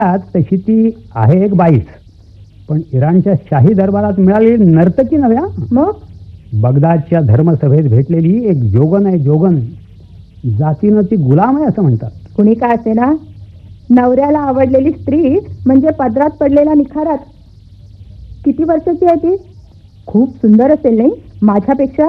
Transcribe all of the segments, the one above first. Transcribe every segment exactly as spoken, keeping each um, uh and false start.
आज तशी ती आहे एक बाईच, पण इराणच्या शाही दरबारात मिळालेली नर्तकी नव्या. मग बगदादच्या धर्मसभेत भेटलेली एक जोगन आहे. जोगन जातीनं ती गुलाम आहे असं म्हणतात. कुणी काय असे ना, नवऱ्याला आवडलेली स्त्री म्हणजे पदरात पडलेला निखारात. किती वर्षाची आहे ती? खूप सुंदर असेल नाही माझ्यापेक्षा?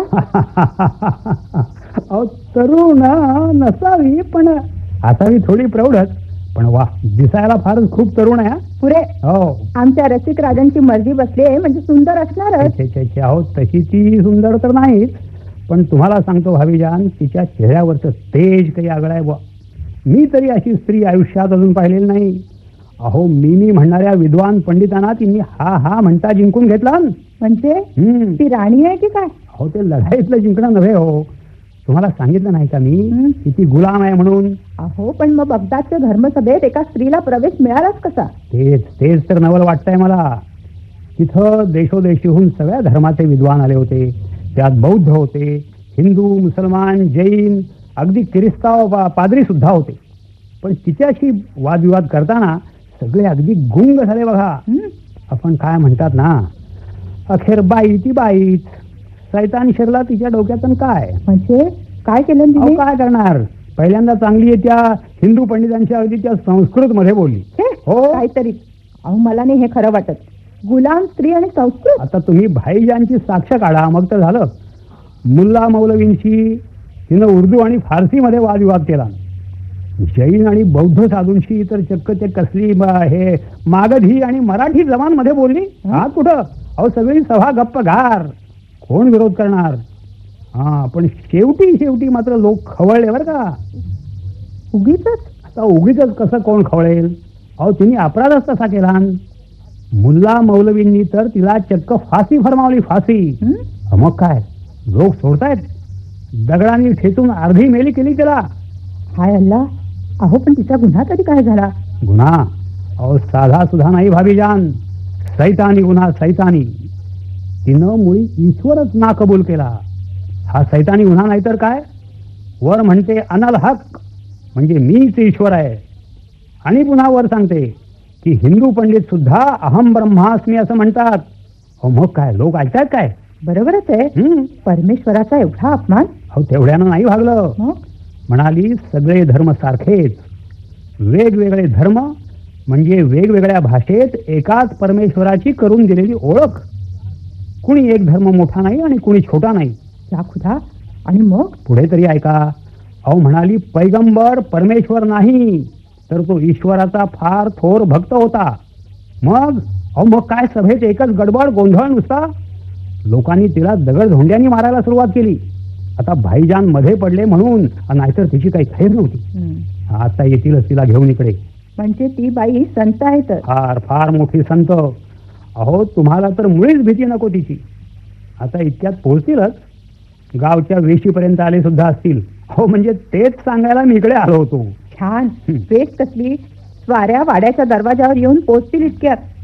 अहो, तरुण नसावी पण असावी थोडी प्रौढच, पण वा, दिसायला फारच खूप तरुण आहे. पुरे हो, आमच्या रसिक राजांची मर्जी बसली आहे म्हणजे सुंदर असणारच. छे, छे, छे, अहो तशी ती सुंदर तर नाहीच, पण तुम्हाला सांगतो भावीजान, तिच्या चेहऱ्यावरचं तेज काही आगळं आहे बुवा. मी तरी अशी स्त्री आयुष्यात अजून पाहिलेली नाही. अहो, मी मी म्हणणाऱ्या विद्वान पंडितांना तिने हा हा म्हणता जिंकून घेतला. म्हणजे हम्म. ती राणी आहे की काय? अहो, ते लढाईतलं जिंकणं नव्हे हो. तुम्हाला सांगितलं नाही का मी की ती गुलाम आहे म्हणून? अहो, पण मग बगदादच्या धर्मसभेत एका स्त्रीला प्रवेश मिळालाच कसा? तेच तेच तर नवल वाटतंय मला. तिथं देशोदेशीहून सगळ्या धर्माचे विद्वान आले होते. त्यात बौद्ध होते, हिंदू, मुसलमान, जैन, अगदी किरिस्ताव पा- पादरी सुद्धा होते. पण तिच्याशी वादविवाद करताना सगळे अगदी गुंग झाले बघा. आपण काय म्हणतात ना, अखेर बाई ती बाईच. सैतान शिरला तिच्या डोक्यातून. काय म्हणजे काय केलं अहो, तिने? काय करणार? पहिल्यांदा चांगली आहे त्या हिंदू पंडितांच्या अगदी त्या संस्कृत मध्ये बोलली. हे, हो. काहीतरी. अहो, मला नाही हे खरं वाटत. गुलाम स्त्री आणि संस्कृत. आता तुम्ही भाईजानची साक्ष काढा, मग तर झालं. मुल्ला मौलवींशी तिनं उर्दू आणि फारसी मध्ये वादविवाद केला. जैन आणि बौद्ध साधूंशी तर चक्क ते कसली ब- हे मागधी आणि मराठी जमान मध्ये बोलली. हा कुठं? अहो, सगळी सभा गप्प गार. कोण विरोध करणार? हा, पण शेवटी शेवटी मात्र लोक खवळले बरं का. उगीच आता उगीच कसं कोण खवळेल? अहो, तिने अपराधच तसा केला. मुल्ला मौलवींनी तर तिला चक्क फाशी फरमावली. फाशी. मग काय, लोक सोडतायत. दगडांनी ठेचून अर्धी मेली केली तिला. हाय अल्ला. अहो, पण तिचा गुन्हा तरी काय झाला? गुन्हा? अहो, साधा सुद्धा नाही भाभीजान, सैतानी गुन्हा, सैतानी. तिनं मुळी ईश्वरच ना कबूल केला. हा सैतानी गुन्हा नाही तर काय. वर म्हणते अनल हक, म्हणजे मीच ईश्वर आहे. आणि पुन्हा वर सांगते की हिंदू पंडित सुद्धा अहम ब्रह्मास्मी असं म्हणतात. हो, मग काय लोक ऐकतात काय? बरोबरच आहे. हम्म. परमेश्वराचा एवढा अपमान. अहो, तेवढ्यानं नाही भागलं. मग म्हणाली सगळे धर्म सारखेच. वेगवेगळे धर्म म्हणजे वेगवेगळ्या भाषेत एकाच परमेश्वराची करून दिलेली ओळख. कुणी एक धर्म मोठा नाही आणि कुणी छोटा नाही. या खुदा. आणि मग पुढे तरी ऐका. अहो, म्हणाली पैगंबर परमेश्वर नाही तर तो ईश्वराचा फार थोर भक्त होता. मग अहो मग काय, सभेत एकच गडबड गोंधळ नुसता. लोकांनी तिला दगड धोंड्यांनी मारायला सुरुवात केली. आता भाईजान मध्ये पडले म्हणून, नाहीतर तिची काही खैर नव्हती. आता येतीलच तिला घेऊन इकडे. म्हणजे ती बाई संत आहे तर? फार फार मोठी संत. अहो, तुम्हाला तर मुळीच भीती नको तिची. आता इतक्यात पोहोचतीलच. गावच्या वेशीपर्यंत आले सुद्धा असतील. हो, म्हणजे तेच सांगायला मी इकडे आलो होतो. छान. वेश कसली? स्वाऱ्या वाड्याच्या दरवाजावर येऊन पोचतील इतक्यात.